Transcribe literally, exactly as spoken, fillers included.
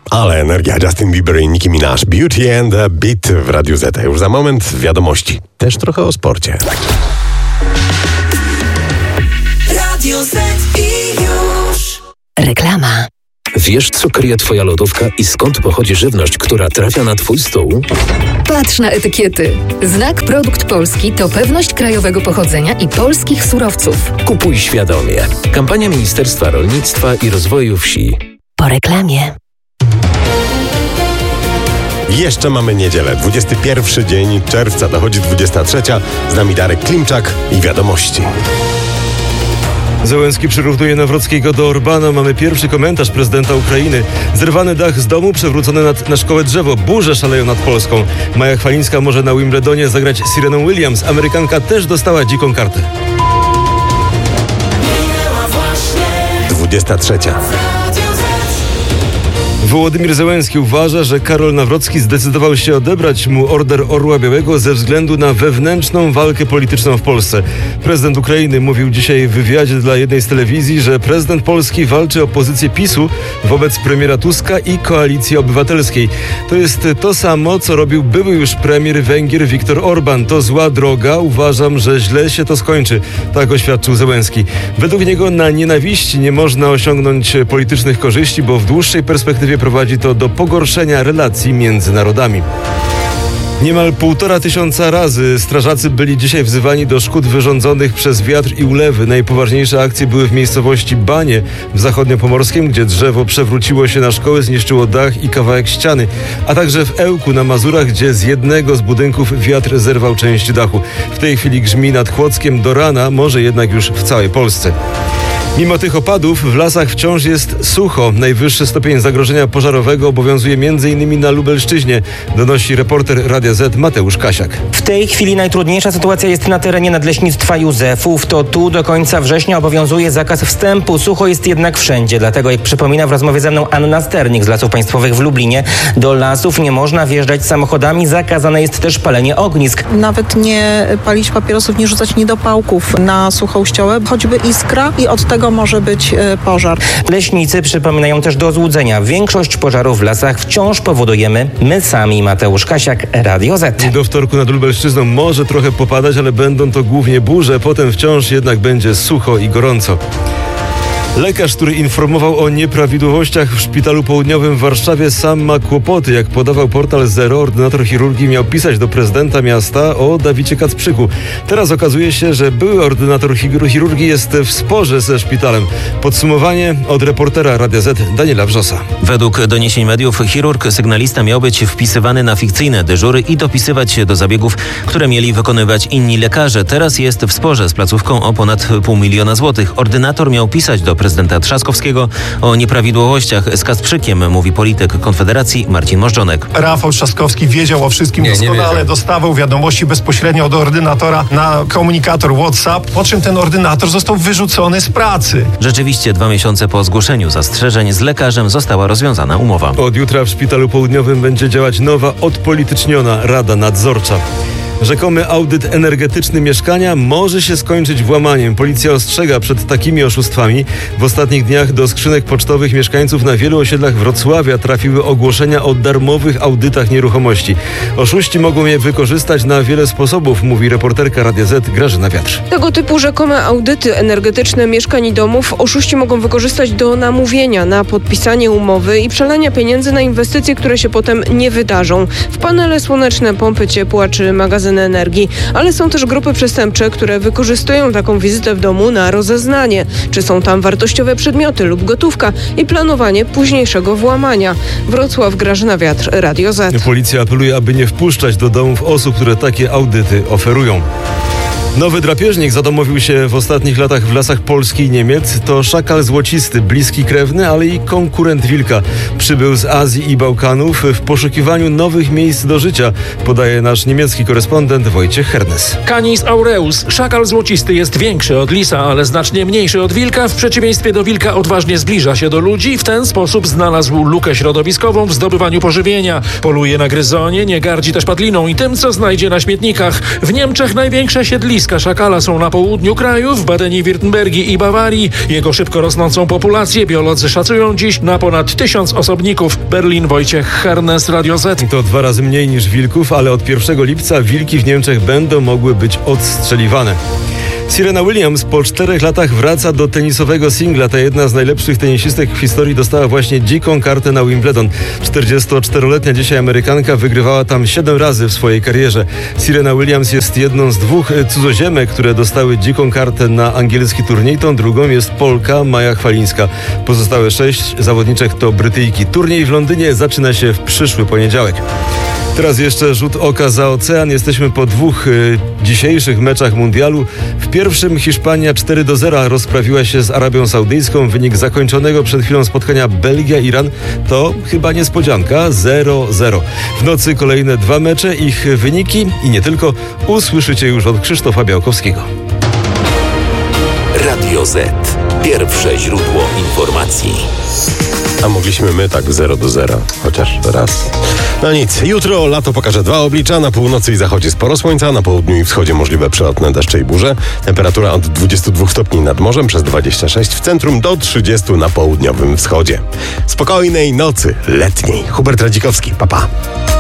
Ale energia, Justin Bieber i Nicki Minaj, Beauty and the Beat w Radiu Z. Już za moment wiadomości. Też trochę o sporcie. Radio Z i już. Reklama. Wiesz, co kryje twoja lodówka i skąd pochodzi żywność, która trafia na twój stół? Patrz na etykiety. Znak Produkt Polski to pewność krajowego pochodzenia i polskich surowców. Kupuj świadomie. Kampania Ministerstwa Rolnictwa i Rozwoju Wsi. Po reklamie. Jeszcze mamy niedzielę, dwudziesty pierwszy dzień czerwca, dochodzi dwudziesta trzecia. Z nami Darek Klimczak i wiadomości. Zełenski przyrównuje Nawrockiego do Orbana. Mamy pierwszy komentarz prezydenta Ukrainy. Zerwany dach z domu, przewrócone nad, na szkołę drzewo. Burze szaleją nad Polską. Maja Chwalińska może na Wimbledonie zagrać Sereną Williams. Amerykanka też dostała dziką kartę. dwudziesta trzecia. Wołodymyr Zełenski uważa, że Karol Nawrocki zdecydował się odebrać mu Order Orła Białego ze względu na wewnętrzną walkę polityczną w Polsce. Prezydent Ukrainy mówił dzisiaj w wywiadzie dla jednej z telewizji, że prezydent Polski walczy o pozycję PiSu wobec premiera Tuska i Koalicji Obywatelskiej. To jest to samo, co robił były już premier Węgier Viktor Orban. To zła droga. Uważam, że źle się to skończy. Tak oświadczył Zełenski. Według niego na nienawiści nie można osiągnąć politycznych korzyści, bo w dłuższej perspektywie prowadzi to do pogorszenia relacji między narodami. Niemal półtora tysiąca razy strażacy byli dzisiaj wzywani do szkód wyrządzonych przez wiatr i ulewy. Najpoważniejsze akcje były w miejscowości Banie w zachodniopomorskim, gdzie drzewo przewróciło się na szkołę, zniszczyło dach i kawałek ściany, a także w Ełku na Mazurach, gdzie z jednego z budynków wiatr zerwał część dachu. W tej chwili grzmi nad Chłockiem do rana, może jednak już w całej Polsce. Mimo tych opadów w lasach wciąż jest sucho. Najwyższy stopień zagrożenia pożarowego obowiązuje m.in. na Lubelszczyźnie, donosi reporter Radia Z Mateusz Kasiak. W tej chwili najtrudniejsza sytuacja jest na terenie Nadleśnictwa Józefów. To tu do końca września obowiązuje zakaz wstępu. Sucho jest jednak wszędzie. Dlatego, jak przypomina w rozmowie ze mną Anna Sternik z Lasów Państwowych w Lublinie, do lasów nie można wjeżdżać samochodami. Zakazane jest też palenie ognisk. Nawet nie palić papierosów, nie rzucać niedopałków na suchą ściołę. Choćby iskra i od tego może być pożar. Leśnicy przypominają też do złudzenia. Większość pożarów w lasach wciąż powodujemy my sami. Mateusz Kasiak, Radio Z. Do wtorku nad Lubelszczyzną może trochę popadać, ale będą to głównie burze. Potem wciąż jednak będzie sucho i gorąco. Lekarz, który informował o nieprawidłowościach w Szpitalu Południowym w Warszawie, sam ma kłopoty. Jak podawał portal Zero, ordynator chirurgii miał pisać do prezydenta miasta o Dawidzie Kacprzyku. Teraz okazuje się, że były ordynator chirurgii jest w sporze ze szpitalem. Podsumowanie od reportera Radia Z Daniela Wrzosa. Według doniesień mediów chirurg sygnalista miał być wpisywany na fikcyjne dyżury i dopisywać się do zabiegów, które mieli wykonywać inni lekarze. Teraz jest w sporze z placówką o ponad pół miliona złotych. Ordynator miał pisać do prezydenta Trzaskowskiego o nieprawidłowościach z Kacprzykiem, mówi polityk Konfederacji Marcin Możdżonek. Rafał Trzaskowski wiedział o wszystkim nie, doskonale, nie dostawał wiadomości bezpośrednio od ordynatora na komunikator WhatsApp, po czym ten ordynator został wyrzucony z pracy. Rzeczywiście dwa miesiące po zgłoszeniu zastrzeżeń z lekarzem została rozwiązana umowa. Od jutra w Szpitalu Południowym będzie działać nowa, odpolityczniona Rada Nadzorcza. Rzekomy audyt energetyczny mieszkania może się skończyć włamaniem. Policja ostrzega przed takimi oszustwami. W ostatnich dniach do skrzynek pocztowych mieszkańców na wielu osiedlach Wrocławia trafiły ogłoszenia o darmowych audytach nieruchomości. Oszuści mogą je wykorzystać na wiele sposobów, mówi reporterka Radia Z Grażyna Wiatr. Tego typu rzekome audyty energetyczne mieszkań i domów oszuści mogą wykorzystać do namówienia na podpisanie umowy i przelania pieniędzy na inwestycje, które się potem nie wydarzą. W panele słoneczne, pompy ciepła czy magazyny energii, ale są też grupy przestępcze, które wykorzystują taką wizytę w domu na rozeznanie, czy są tam wartościowe przedmioty lub gotówka i planowanie późniejszego włamania. Wrocław, Grażyna Wiatr, Radio Z. Policja apeluje, aby nie wpuszczać do domów osób, które takie audyty oferują. Nowy drapieżnik zadomowił się w ostatnich latach w lasach Polski i Niemiec. To szakal złocisty, bliski krewny, ale i konkurent wilka. Przybył z Azji i Bałkanów w poszukiwaniu nowych miejsc do życia, podaje nasz niemiecki korespondent Wojciech Hernes. Canis aureus. Szakal złocisty jest większy od lisa, ale znacznie mniejszy od wilka. W przeciwieństwie do wilka odważnie zbliża się do ludzi i w ten sposób znalazł lukę środowiskową w zdobywaniu pożywienia. Poluje na gryzonie, nie gardzi też padliną i tym, co znajdzie na śmietnikach. W Niemczech największe siedlisko Stanowiska szakala są na południu kraju, w Badeni-Wirtembergii i Bawarii. Jego szybko rosnącą populację biolodzy szacują dziś na ponad tysiąc osobników. Berlin, Wojciech Hernes, Radio Z. To dwa razy mniej niż wilków, ale od pierwszego lipca wilki w Niemczech będą mogły być odstrzeliwane. Serena Williams po czterech latach wraca do tenisowego singla. Ta jedna z najlepszych tenisistek w historii dostała właśnie dziką kartę na Wimbledon. czterdziestoczteroletnia dzisiaj Amerykanka wygrywała tam siedem razy w swojej karierze. Serena Williams jest jedną z dwóch cudzoziemek, które dostały dziką kartę na angielski turniej. Tą drugą jest Polka Maja Chwalińska. Pozostałe sześć zawodniczek to Brytyjki. Turniej w Londynie zaczyna się w przyszły poniedziałek. Teraz jeszcze rzut oka za ocean. Jesteśmy po dwóch y, dzisiejszych meczach mundialu. W pierwszym Hiszpania cztery do zera rozprawiła się z Arabią Saudyjską. Wynik zakończonego przed chwilą spotkania Belgia-Iran to chyba niespodzianka zero zero. W nocy kolejne dwa mecze, ich wyniki i nie tylko usłyszycie już od Krzysztofa Białkowskiego. Radio Z. Pierwsze źródło informacji. A mogliśmy my tak zero do zera, chociaż raz. No nic, jutro lato pokaże dwa oblicza. Na północy i zachodzie sporo słońca, na południu i wschodzie możliwe przelotne deszcze i burze. Temperatura od dwudziestu dwóch stopni nad morzem, przez dwadzieścia sześć w centrum, do trzydziestu na południowym wschodzie. Spokojnej nocy letniej. Hubert Radzikowski, pa pa.